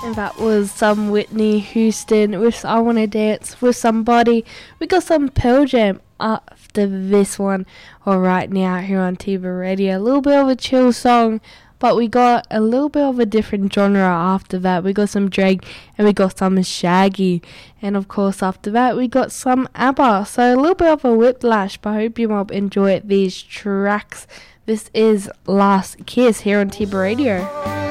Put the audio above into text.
And that was some Whitney Houston with I Wanna Dance With Somebody. We got some Pearl Jam after this one, or right now here on Tiba Radio. A little bit of a chill song, but we got a little bit of a different genre after that. We got some Drake and we got some Shaggy. And of course after that we got some ABBA. So a little bit of a whiplash, but I hope you might enjoy these tracks. This is Last Kiss here on Tiba Radio.